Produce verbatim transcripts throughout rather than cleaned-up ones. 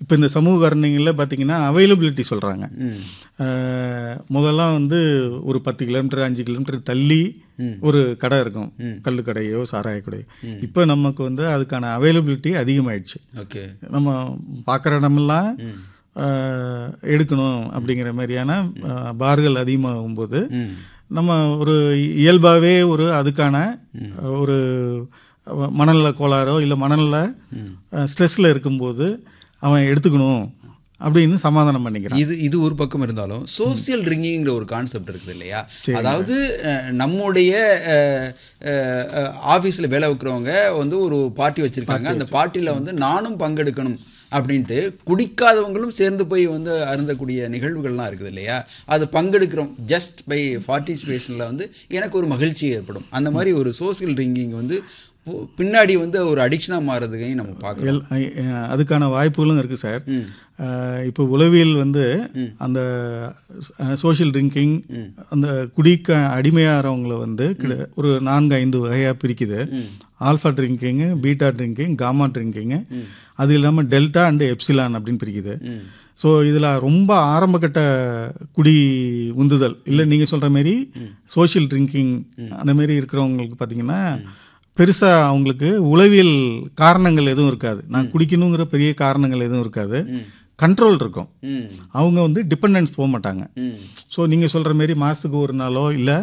இப்போ இந்த சமூக காரணங்களில் பார்த்தீங்கன்னா அவைலபிலிட்டி சொல்கிறாங்க. முதல்லாம் வந்து ஒரு பத்து கிலோமீட்டர் அஞ்சு கிலோமீட்டர் தள்ளி ஒரு கடை இருக்கும், கல்லு கடையோ சாராய கடையோ. இப்போ நமக்கு வந்து அதுக்கான அவைலபிலிட்டி அதிகமாயிடுச்சு. ஓகே, நம்ம பார்க்குற இடமெல்லாம் எடுக்கணும் அப்படிங்கிற மாதிரியான பார்கள் அதிகமாகும்போது நம்ம ஒரு இயல்பாகவே ஒரு அதுக்கான ஒரு மனநல கோளாறோ இல்லை மனநல ஸ்ட்ரெஸ்ஸில் இருக்கும்போது அவன் எடுத்துக்கணும் அப்படின்னு சமாதானம் பண்ணிக்கிறான். இது இது ஒரு பக்கம் இருந்தாலும் சோசியல் ட்ரிங்கிங்கிற ஒரு கான்செப்ட் இருக்குது இல்லையா? அதாவது நம்முடைய ஆஃபீஸில் வேலை வைக்கிறவங்க வந்து ஒரு பார்ட்டி வச்சுருக்காங்க, அந்த பார்ட்டியில் வந்து நானும் பங்கெடுக்கணும் அப்படின்ட்டு குடிக்காதவங்களும் சேர்ந்து போய் வந்து அருந்தக்கூடிய நிகழ்வுகள்லாம் இருக்குது இல்லையா? அது பங்கெடுக்கிறோம் ஜஸ்ட் பை பார்ட்டிசிபேஷனில் வந்து எனக்கு ஒரு மகிழ்ச்சி ஏற்படும். அந்த மாதிரி ஒரு சோசியல் ட்ரிங்கிங் வந்து பின்னாடி வந்து ஒரு அடிக்ஷனாக மாறுறதுக்கையும் நம்ம பார்க்கலாம். அதுக்கான வாய்ப்புகளும் இருக்குது சார். இப்போ உளவியல் வந்து அந்த சோஷியல் ட்ரிங்கிங் அந்த குடிக்க அடிமையாகிறவங்களை வந்து ஒரு நான்கு ஐந்து வகையாக பிரிக்குது. ஆல்ஃபா ட்ரிங்கிங்கு, பீட்டா ட்ரிங்கிங், காமா ட்ரிங்கிங்கு, அது இல்லாமல் டெல்டா அண்டு எப்சிலான் அப்படின்னு பிரிக்குது. ஸோ இதில் ரொம்ப ஆரம்பகட்ட குடி உந்துதல் இல்லை நீங்கள் சொல்கிற மாரி சோஷியல் ட்ரிங்கிங் அந்த மாரி இருக்கிறவங்களுக்கு பார்த்தீங்கன்னா பெருசாக அவங்களுக்கு உளவியல் காரணங்கள் எதுவும் இருக்காது. நான் குடிக்கணுங்கிற பெரிய காரணங்கள் எதுவும் இருக்காது, கண்ட்ரோல் இருக்கும். அவங்க வந்து டிபெண்டன்ஸ் போக மாட்டாங்க. ஸோ நீங்கள் சொல்கிற மாரி மாதத்துக்கு ஒரு நாளோ இல்லை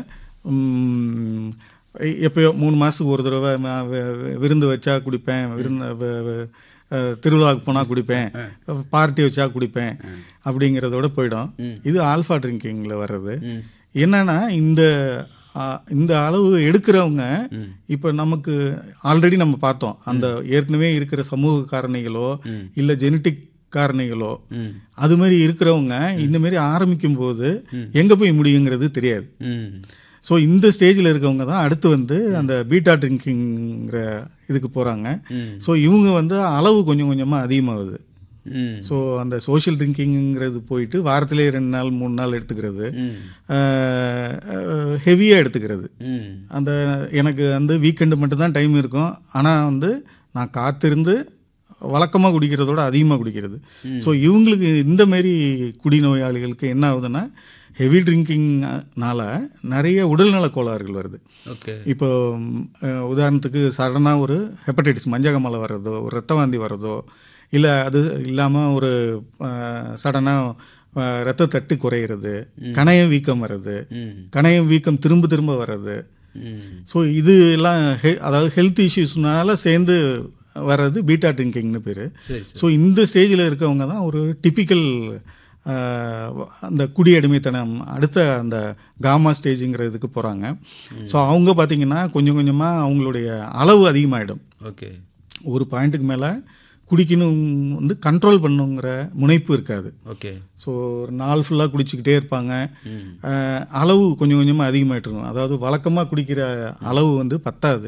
எப்போயோ மூணு மாதத்துக்கு ஒரு தடவை விருந்து வச்சா குடிப்பேன், விருந்து திருவிழாவுக்கு போனால் குடிப்பேன், பார்ட்டி வச்சா குடிப்பேன் அப்படிங்கிறதோட போயிடும். இது ஆல்ஃபா ட்ரிங்கிங்கில் வர்றது. என்னன்னா இந்த இந்த அளவு எடுக்கிறவங்க இப்போ நமக்கு ஆல்ரெடி நம்ம பார்த்தோம், அந்த ஏற்கனவே இருக்கிற சமூக காரணிகளோ இல்லை ஜெனட்டிக் காரணிகளோ அது மாதிரி இருக்கிறவங்க இந்த மாதிரி ஆரம்பிக்கும் போது எங்கே போய் முடியுங்கிறது தெரியாது. ஸோ இந்த ஸ்டேஜில் இருக்கவங்க தான் அடுத்து வந்து அந்த பீட்டா ட்ரிங்கிங்கிற இதுக்கு போகிறாங்க. ஸோ இவங்க வந்து அளவு கொஞ்சம் கொஞ்சமாக அதிகமாகுது. ஸோ அந்த சோஷியல் ட்ரிங்கிங்கிறது போயிட்டு வாரத்திலே ரெண்டு நாள் மூணு நாள் எடுத்துக்கிறது, ஹெவியாக எடுத்துக்கிறது. அந்த எனக்கு வந்து வீக்கெண்டு மட்டும்தான் டைம் இருக்கும், ஆனால் வந்து நான் காத்திருந்து வழக்கமாக குடிக்கிறதோட அதிகமாக குடிக்கிறது. ஸோ இவங்களுக்கு இந்த மாரி குடிநோயாளிகளுக்கு என்ன ஆகுதுன்னா ஹெவி ட்ரிங்கிங்னால நிறைய உடல்நல கோளாறுகள் வருது. ஓகே, இப்போ உதாரணத்துக்கு சடனாக ஒரு ஹெப்படைட்டிஸ் மஞ்சகமலை வர்றதோ, ஒரு ரத்த வாந்தி வர்றதோ, இல்லை அது இல்லாமல் ஒரு சடனாக ரத்த தட்டு குறையிறது, கணைய வீக்கம் வர்றது, கணைய வீக்கம் திரும்ப திரும்ப வர்றது. ஸோ இது எல்லாம் ஹெ அதாவது ஹெல்த் இஷ்யூஸ்னால சேர்ந்து வர்றது பீட்டா ட்ரிங்கிங்னு பேர். ஸோ இந்த ஸ்டேஜில் இருக்கவங்க தான் ஒரு டிப்பிக்கல் அந்த குடி அடிமைத்தனம் அடுத்த அந்த காமா ஸ்டேஜுங்கிறதுக்கு போகிறாங்க. ஸோ அவங்க பார்த்திங்கன்னா கொஞ்சம் கொஞ்சமாக அவங்களுடைய அளவு அதிகமாகிடும். ஓகே, ஒரு பாயிண்ட்டுக்கு மேலே குடிக்கணும் வந்து கண்ட்ரோல் பண்ணுங்கிற முனைப்பு இருக்காது. ஓகே, ஸோ ஒரு நாள் ஃபுல்லாக குடிச்சிக்கிட்டே இருப்பாங்க. அளவு கொஞ்சம் கொஞ்சமாக அதிகமாகிட்டு இருக்கும். அதாவது வழக்கமாக குடிக்கிற அளவு வந்து பத்தாது.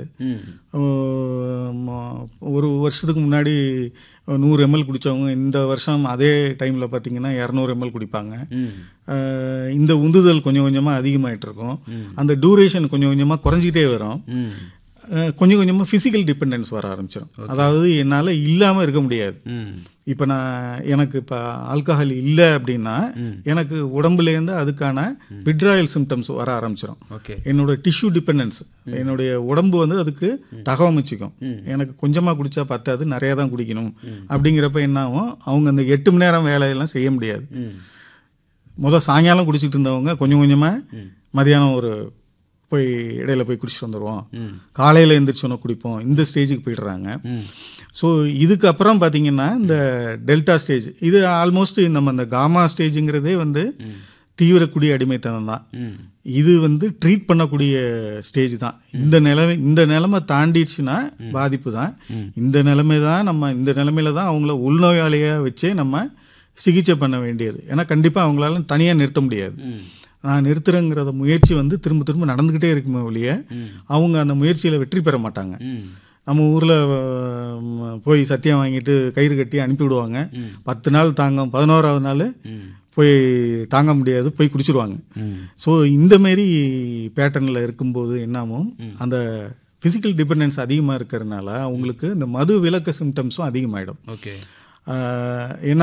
ஒரு வருஷத்துக்கு முன்னாடி நூறு எம்எல் குடித்தவங்க இந்த வருஷம் அதே டைமில் பார்த்தீங்கன்னா இரநூறு எம்எல் குடிப்பாங்க. இந்த உந்துதல் கொஞ்சம் கொஞ்சமாக அதிகமாகிட்டு இருக்கும். அந்த டூரேஷன் கொஞ்சம் கொஞ்சமாக குறைஞ்சிக்கிட்டே வரும். கொஞ்சம் கொஞ்சமாக ஃபிசிக்கல் டிபெண்டன்ஸ் வர ஆரம்பிச்சிடும். அதாவது என்னால் இல்லாமல் இருக்க முடியாது. இப்போ நான் எனக்கு இப்போ ஆல்கஹால் இல்லை அப்படின்னா எனக்கு உடம்புலேருந்து அதுக்கான விட்ராயல் சிம்டம்ஸ் வர ஆரம்பிச்சிடும். என்னோட டிஷ்யூ டிபெண்டன்ஸ், என்னுடைய உடம்பு வந்து அதுக்கு தகவமைச்சிக்கும். எனக்கு கொஞ்சமாக குடித்தா பத்தாது, நிறையா தான் குடிக்கணும் அப்படிங்கிறப்ப என்ன ஆகும், அவங்க அந்த எட்டு மணி நேரம் வேலையெல்லாம் செய்ய முடியாது. முதல் சாயங்காலம் குடிச்சிட்டு இருந்தவங்க கொஞ்சம் கொஞ்சமாக மதியானம் ஒரு போய் இடையில போய் குடிச்சிட்டு வந்துடுவோம், காலையில் எழுந்திரிச்சோன்னா குடிப்போம், இந்த ஸ்டேஜுக்கு போயிடுறாங்க. ஸோ இதுக்கப்புறம் பார்த்தீங்கன்னா இந்த டெல்டா ஸ்டேஜ், இது ஆல்மோஸ்ட் நம்ம அந்த காமா ஸ்டேஜுங்கிறதே வந்து தீவிர குடி அடிமைத்தனம் தான். இது வந்து ட்ரீட் பண்ணக்கூடிய ஸ்டேஜ் தான். இந்த நிலைமை இந்த நிலைமை தாண்டிடுச்சுன்னா பாதிப்பு தான். இந்த நிலைமை தான் நம்ம இந்த நிலைமையில தான் அவங்கள உள்நோயாளியாக வச்சே நம்ம சிகிச்சை பண்ண வேண்டியது. ஏன்னா கண்டிப்பாக அவங்களால தனியாக நிறுத்த முடியாது. நான் நிறுத்துறேங்கிறத முயற்சி வந்து திரும்ப திரும்ப நடந்துக்கிட்டே இருக்குமே ஒழிய அவங்க அந்த முயற்சியில் வெற்றி பெற மாட்டாங்க. நம்ம ஊரில் போய் சத்தியம் வாங்கிட்டு கயிறு கட்டி அனுப்பிவிடுவாங்க. பத்து நாள் தாங்க, பதினோராவது நாள் போய் தாங்க முடியாது, போய் குடிச்சிருவாங்க. ஸோ இந்த மாரி பேட்டர்னில் இருக்கும்போது என்னாகும், அந்த ஃபிசிக்கல் டிபெண்டன்ஸ் அதிகமாக இருக்கிறதுனால அவங்களுக்கு இந்த மது விலக்க சிம்டம்ஸும் அதிகமாகிடும். ஓகே, என்ன